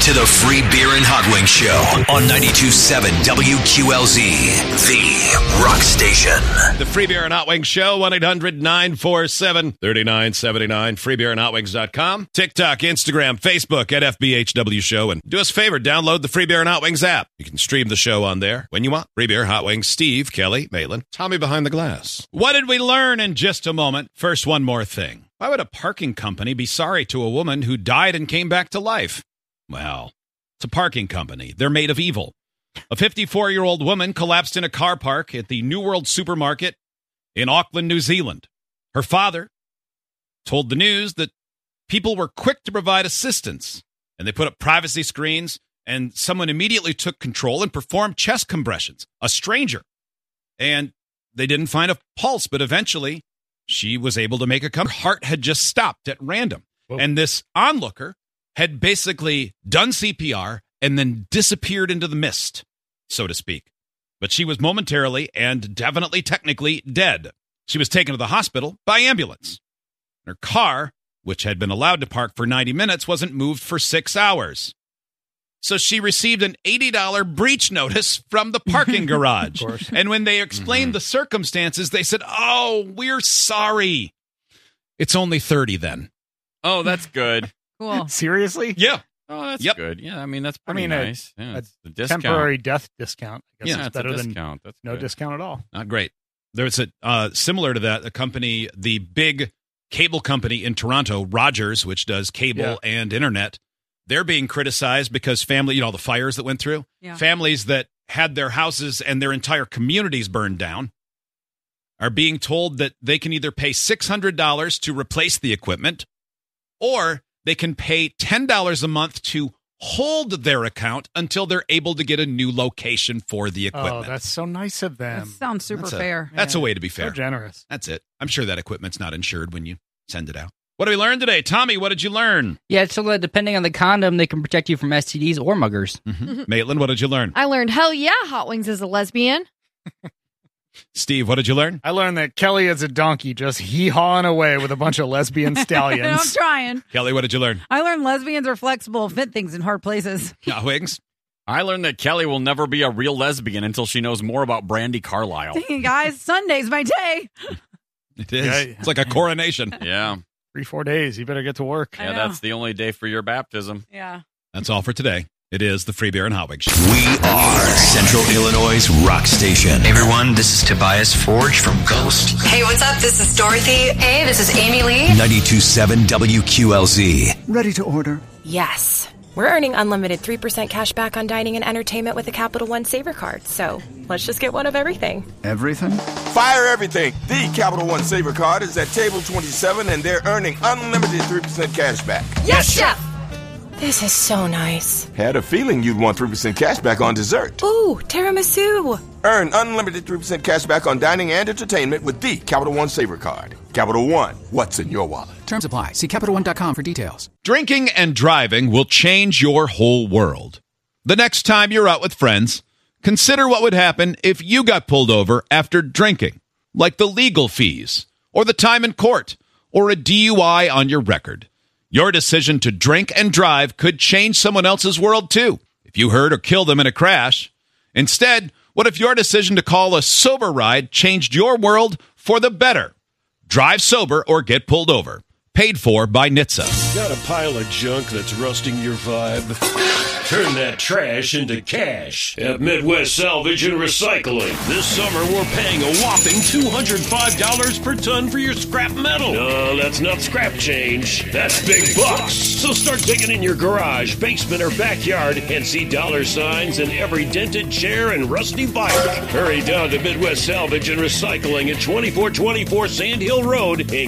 to the Free Beer and Hot Wings Show on 92.7 WQLZ, the rock station. The Free Beer and Hot Wings Show, 1-800-947-3979, freebeerandhotwings.com. TikTok, Instagram, Facebook at FBHW Show. And do us a favor, download the Free Beer and Hot Wings app. You can stream the show on there when you want. Free Beer, Hot Wings, Steve, Kelly, Maitland, Tommy behind the glass. What did we learn in just a moment? First, one more thing. Why would a parking company be sorry to a woman who died and came back to life? Well, it's a parking company. They're made of evil. A 54-year-old woman collapsed in a car park at the New World Supermarket in Auckland, New Zealand. Her father told the news that people were quick to provide assistance, and they put up privacy screens, and someone immediately took control and performed chest compressions, a stranger. And they didn't find a pulse, but eventually she was able to make a comeback. Her heart had just stopped at random. Whoa. And this onlooker had basically done CPR and then disappeared into the mist, so to speak. But she was momentarily and definitely technically dead. She was taken to the hospital by ambulance. Her car, which had been allowed to park for 90 minutes, wasn't moved for 6 hours. So she received an $80 breach notice from the parking garage. And when they explained the circumstances, they said, "Oh, we're sorry. It's only 30 then." Oh, that's good. Cool. Seriously? Yeah. Oh, that's good. Yeah, I mean, that's pretty nice. A temporary death discount. I guess it's better than that's no good. discount at all. Not great. There's a similar to that, a company, the big cable company in Toronto, Rogers, which does cable and internet. They're being criticized because family, the fires that went through, families that had their houses and their entire communities burned down are being told that they can either pay $600 to replace the equipment, or they can pay $10 a month to hold their account until they're able to get a new location for the equipment. Oh, that's so nice of them. That sounds super fair. That's a way to be fair. So generous. That's it. I'm sure that equipment's not insured when you send it out. What did we learn today? Tommy, what did you learn? Yeah, so that depending on the condom, they can protect you from STDs or muggers. Mm-hmm. Maitland, what did you learn? I learned, hell yeah, Hot Wings is a lesbian. Steve, what did you learn? I learned that Kelly is a donkey just hee-hawing away with a bunch of lesbian stallions. I'm trying. Kelly, what did you learn? I learned lesbians are flexible, fit things in hard places. Hot Wings? I learned that Kelly will never be a real lesbian until she knows more about Brandi Carlile. Dang, guys, Sunday's my day. It is. Yeah. It's like a coronation. Yeah. 3-4 days. You better get to work. Yeah, that's the only day for your baptism. Yeah. That's all for today. It is the Free Beer and Hot Wings Show. We are Central Illinois' rock station. Hey everyone, this is Tobias Forge from Ghost. Hey, what's up? This is Dorothy. Hey, this is Amy Lee. 92.7 WQLZ. Ready to order? Yes. We're earning unlimited 3% cash back on dining and entertainment with a Capital One Saver card. So let's just get one of everything. Everything? Fire everything. The Capital One Saver card is at table 27 and they're earning unlimited 3% cash back. Yes, Chef! This is so nice. Had a feeling you'd want 3% cash back on dessert. Ooh, tiramisu. Earn unlimited 3% cash back on dining and entertainment with the Capital One Saver card. Capital One, what's in your wallet? Terms apply. See CapitalOne.com for details. Drinking and driving will change your whole world. The next time you're out with friends, consider what would happen if you got pulled over after drinking, like the legal fees, or the time in court, or a DUI on your record. Your decision to drink and drive could change someone else's world, too, if you hurt or killed them in a crash. Instead, what if your decision to call a sober ride changed your world for the better? Drive sober or get pulled over. Paid for by NHTSA. Got a pile of junk that's rusting your vibe? Turn that trash into cash at Midwest Salvage and Recycling. This summer, we're paying a whopping $205 per ton for your scrap metal. No, that's not scrap change. That's big bucks. So start digging in your garage, basement, or backyard and see dollar signs in every dented chair and rusty bike. Hurry down to Midwest Salvage and Recycling at 2424 Sand Hill Road in